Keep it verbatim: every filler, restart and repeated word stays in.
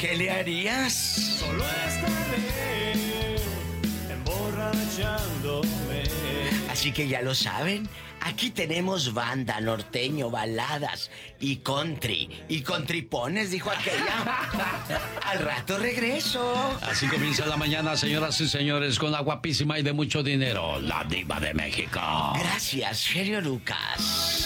¿Qué le harías? Solo estaré emborrachándome. Así que ya lo saben, aquí tenemos banda, norteño, baladas y country. Y contripones, dijo aquella. Al rato regreso. Así comienza la mañana, señoras y señores, con la guapísima y de mucho dinero, la diva de México. Gracias, Genio Lucas.